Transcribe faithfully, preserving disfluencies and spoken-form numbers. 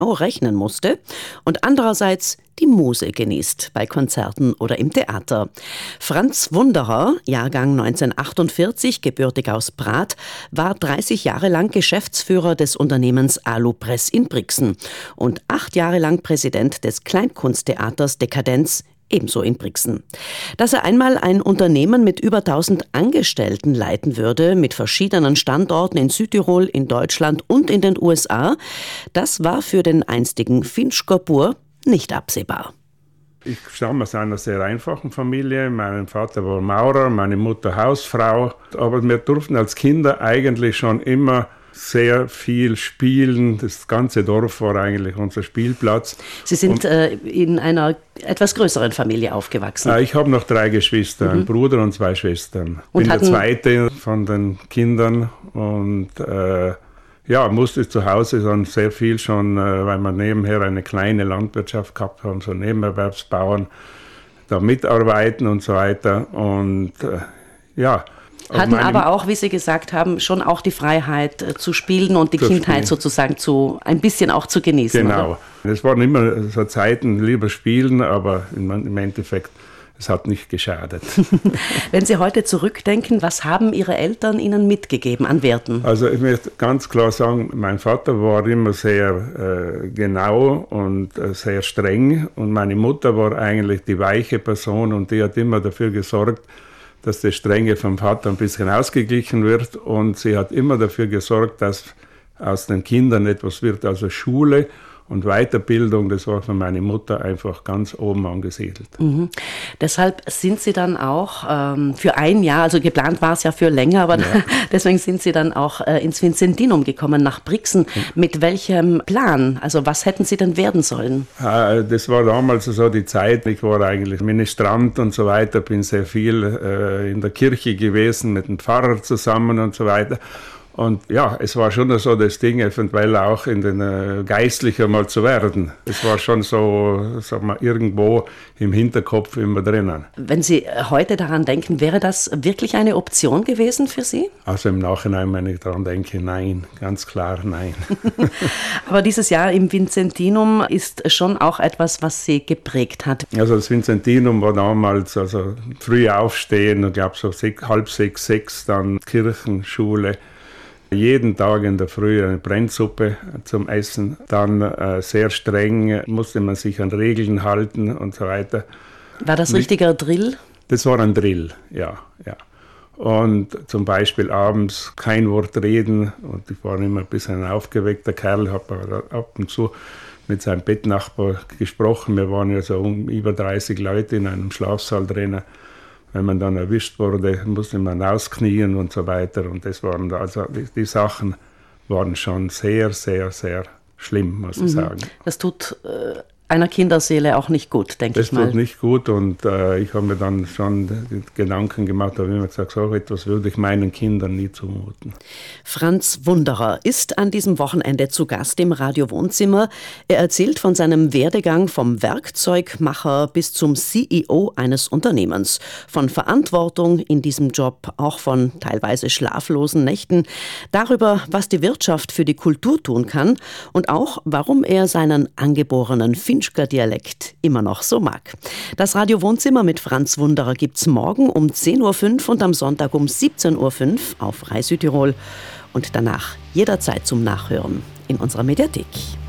rechnen musste und andererseits die Muse genießt bei Konzerten oder im Theater. Franz Wunderer, Jahrgang neunzehnhundertachtundvierzig, gebürtig aus Prat, war dreißig Jahre lang Geschäftsführer des Unternehmens Alupress in Brixen und acht Jahre lang Präsident des Kleinkunsttheaters Dekadenz, ebenso in Brixen. Dass er einmal ein Unternehmen mit über tausend Angestellten leiten würde, mit verschiedenen Standorten in Südtirol, in Deutschland und in den U S A, das war für den einstigen Finchker Bur nicht absehbar. Ich stamme aus einer sehr einfachen Familie. Mein Vater war Maurer, meine Mutter Hausfrau. Aber wir durften als Kinder eigentlich schon immer sehr viel spielen. Das ganze Dorf war eigentlich unser Spielplatz. Sie sind äh, in einer etwas größeren Familie aufgewachsen. Äh, ich habe noch drei Geschwister, mhm. einen Bruder und zwei Schwestern. Ich bin der zweite von den Kindern und äh, ja, musste zu Hause dann sehr viel schon, äh, weil wir nebenher eine kleine Landwirtschaft gehabt haben, so Nebenerwerbsbauern, da mitarbeiten und so weiter. Und äh, ja. Hatten aber auch, wie Sie gesagt haben, schon auch die Freiheit äh, zu spielen und die Kindheit spielen. Sozusagen zu ein bisschen auch zu genießen. Genau. Oder? Es waren immer so Zeiten, lieber spielen, aber im Endeffekt, es hat nicht geschadet. Wenn Sie heute zurückdenken, was haben Ihre Eltern Ihnen mitgegeben an Werten? Also ich möchte ganz klar sagen, mein Vater war immer sehr äh, genau und äh, sehr streng und meine Mutter war eigentlich die weiche Person und die hat immer dafür gesorgt, dass das Strenge vom Vater ein bisschen ausgeglichen wird und sie hat immer dafür gesorgt, dass aus den Kindern etwas wird, also Schule und Weiterbildung, das war für meine Mutter einfach ganz oben angesiedelt. Mhm. Deshalb sind Sie dann auch ähm, für ein Jahr, also geplant war es ja für länger, aber ja. deswegen sind Sie dann auch äh, ins Vinzentinum gekommen, nach Brixen. Mhm. Mit welchem Plan? Also was hätten Sie denn werden sollen? Äh, das war damals so die Zeit, ich war eigentlich Ministrant und so weiter, bin sehr viel äh, in der Kirche gewesen, mit dem Pfarrer zusammen und so weiter. Und ja, es war schon so das Ding, eventuell auch in den äh, Geistlicher mal zu werden. Es war schon so, sagen wir, irgendwo im Hinterkopf immer drinnen. Wenn Sie heute daran denken, wäre das wirklich eine Option gewesen für Sie? Also im Nachhinein, wenn ich daran denke, nein, ganz klar nein. Aber dieses Jahr im Vinzentinum ist schon auch etwas, was Sie geprägt hat. Also das Vinzentinum war damals, also früh aufstehen, ich glaube so sech, halb sechs, sechs, dann Kirchenschule. Jeden Tag in der Früh eine Brennsuppe zum Essen. Dann äh, sehr streng, musste man sich an Regeln halten und so weiter. War das richtiger Drill? Das war ein Drill, ja, ja. Und zum Beispiel abends kein Wort reden. Und ich war immer ein bisschen ein aufgeweckter Kerl, habe aber ab und zu mit seinem Bettnachbar gesprochen. Wir waren ja so um über dreißig Leute in einem Schlafsaal drinnen. Wenn man dann erwischt wurde, musste man ausknien und so weiter. Und das waren also die, die Sachen waren schon sehr, sehr, sehr schlimm, muss ich mhm. sagen. Das tut äh, einer Kinderseele auch nicht gut, denke ich mal. Das tut nicht gut und äh, ich habe mir dann schon Gedanken gemacht, habe immer gesagt, so etwas würde ich meinen Kindern nie zumuten. Franz Wunderer ist an diesem Wochenende zu Gast im Radio Wohnzimmer. Er erzählt von seinem Werdegang vom Werkzeugmacher bis zum C E O eines Unternehmens. Von Verantwortung in diesem Job, auch von teilweise schlaflosen Nächten, darüber, was die Wirtschaft für die Kultur tun kann und auch, warum er seinen angeborenen Finchker Dialekt immer noch so mag. Das Radio Wohnzimmer mit Franz Wunderer gibt's morgen um zehn Uhr fünf und am Sonntag um siebzehn Uhr fünf auf Rai Südtirol und danach jederzeit zum Nachhören in unserer Mediathek.